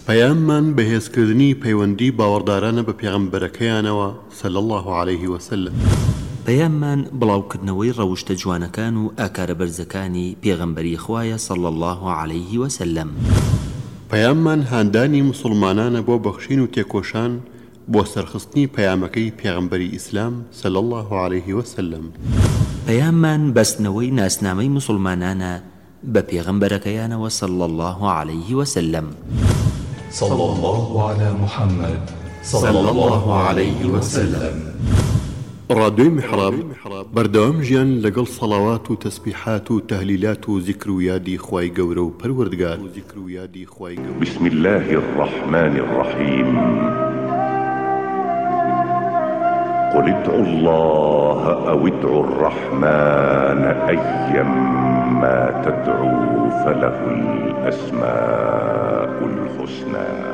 پەیاممان بەهێزکردنی پەیوەندی باوەڕدارانە بە پێغەمبەرەکەیانەوە صلی الله عليه وسلم. پەیاممان بڵاوکردنەوەی ڕەوشتە جوانەکان و ئاکارە بەرزەکانی پێغەمبەری خوایە صلی الله عليه وسلم. پەیاممان هاندانی مسلمانانە بۆ بەخشین و تێکۆشان بۆ سەرخستنی پەیامەکەی پێغەمبەری ئیسلام صلی الله عليه وسلم. پەیاممان بەستنەوەی ناسنامەی مسلمانانە بە پێغەمبەرەکەیانەوە صلی الله عليه وسلم. صلى الله على محمد صلى الله عليه وسلم. ڕادیۆی میحراب بەردەوام ژیان لەگەڵ سەڵاوات و تەسبیحات و تەهلیلات و ذیکر و یادی خوای گەورە و پەروەردگار. بسم الله الرحمن الرحيم. قل ادعوا الله أو ادعوا الرحمن أيما تدعوا فله الأسماء الحسنى.